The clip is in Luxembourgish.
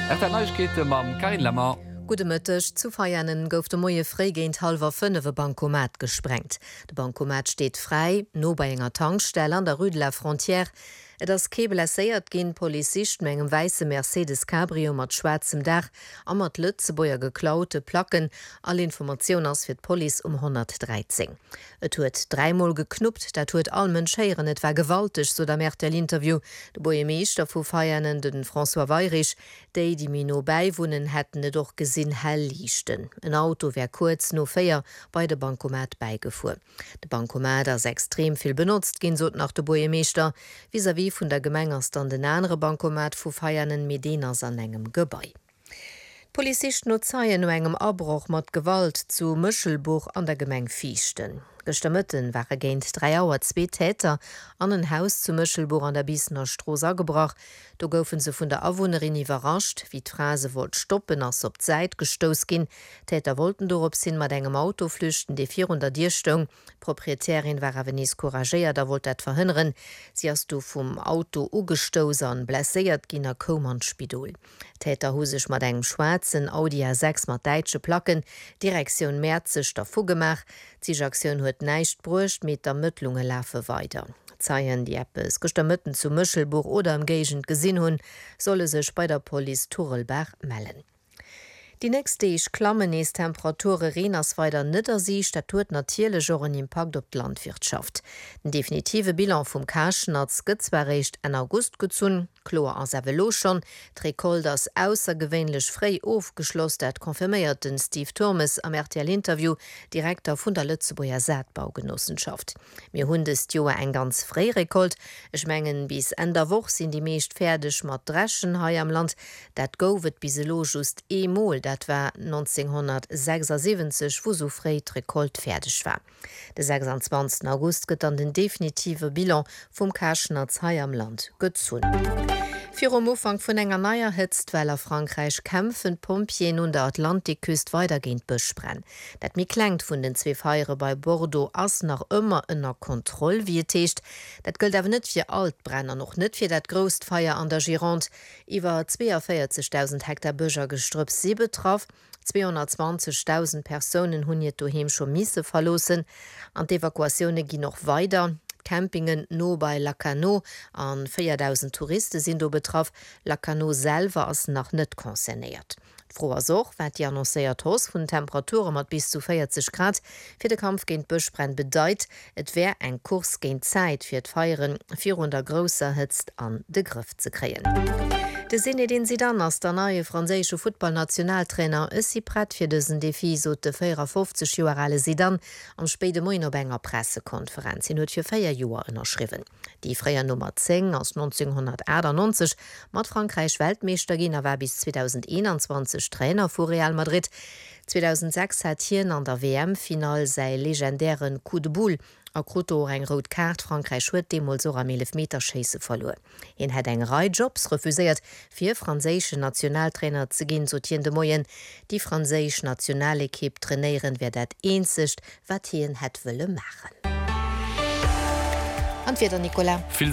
Neuigkeiten mam Karin Lammer. Gute Mëttech zu feiernen gouf de moie Frégéint halwer 5 Bankomat gesprengt. De Bankomat steht frei, no bei enger Tankstelle an der Rue de la Frontière. Et ass kebelasséiert ginn Polizist engem weisse Mercedes Cabrio mat schwarzem Dach a mat Lützebäier geklaute Placken, all Information ass fir d Poli 113. Et huet 3-mal geknuppt, dat huet all Mënscheieren et war gewaltig, so der Interview. De Boemeeser vu feiernen den François Weirich, déi die Mino beiwohnen hätten et doch gesinn hell lichten. Ein Auto wär kurz no 4 bei de Bankomat beigefuhr. De Bankomat ass extrem viel benutzt, ginn sot nach de Boemeeser, vis-à-vis vun der Gemengers an den andere Bankomat vu feiernen Mediners an engem Gebäi. Polizist no Zeien no engem Abbruch mat Gewalt zu Mëschelbuch an der Gemeng Fichten. Gestemmetten waren géint 3 Auer 2 Täter an ein Haus zu Mëschelbuch an der Biessener Stroos agebracht. Do goufen se vun der Awohnerin iwwerrascht, wie d'Phrase wollt stoppen ass op d'Seit gestos ginn. Täter wollten dorop sinn mat engem Auto flüchten, de 400 Dierstung. Proprietärin war awenis couragéier, da wollt et verhënneren. Sie ass du vum Auto ugestosen, blesséiert ginner Koman Spidol. Täter husech mat engem schwarzen Audi A6 mat deitsche Placken, Direktion Märzech der Fugemach. Zijaktion huet neicht brucht mit der Mëttlunge lafe weiter. Zeien die Appes gestammetten zu Mëschelbuch oder am Gegent gesinn hunn, solle sech bei der Police Turelbach mellen. Die nächste ich klammen is Temperature Reners weiter Niddersee statut natierle Joren Impact op d Landwirtschaft. Den definitive Bilan vum Kaschenatz gëtzwarrecht en August gezun, Chlor an Savelo schon, Trekol das außergewöhnlich frei aufgeschloss, dat konfirmierten Steve Thomas am RTL-Interview, Direktor vun der Lützebäuer Saatbaugenossenschaft. Mir hundes Joer eng ganz frei Rekolt, ich mengen bis Ende Woch sind die meest fertig mat Dreschen hai am Land, dat gowet biselo just emol, dat war 1976, wo so frei Rekolt fertig war. De 26. August gëtt an den definitive Bilan vum Kaschenatz hai am Land gezun. Für am Ufang vun enger neier Hitzweller Frankreich kämpfen Pompien und der Atlantikküst weitergehend besprenn. Dat mi klengt vun den 2 Feiere bei Bordeaux ass nach ëmmer ënner Kontroll wie techt. Dat gëlt awer net fir Altbrenner noch net fir dat Grostfeier an der Gironde. Iwer 42.000 Hektar Bëger gestrüpp sie betraff. 220.000 Personen hunn jet doheem schon misse verlosen. An d'Evakuationune gi noch weiter. Campingen no bei Lacanau an 4.000 Touristen sind do betraff. Lacanau selber ass nach net konzerniert. Froher Soch wat die annoncéiert hos vun Temperaturen mat bis zu 40 Grad. Fir de Kampf géint Bëchbrenn bedeit, et wär eng Kurs géint Zeit fir d'Feieren 400 grosser Hitzt an de Griff ze kreen. De Sinne den sie dann ass der neue franzésche Football-Nationaltrainer is si prett fir dësen Defi so de 54 Joerale Sidan am spede Moin op enger Pressekonferenz hin huet fir 4 Joer ënnerschriwen. Die Freier Nummer 10 aus 1998 mat Frankreich Weltmeester ginn war bis 2021 Trainer vu Real Madrid. 2006 hat hien an der WM-Final sei legendären Coup de Boule a Kroto eng Rot Kart Frankreich huet demol so am 11 Meter Schese verloren. En hat eng Rei Jobs refuséiert fir franzésche Nationaltrainer ze ginn sotien de Moien. Die franzésch Nationalekipp trainieren wer dat eenzecht, wat hien het wëlle machen. Anfir Nicola.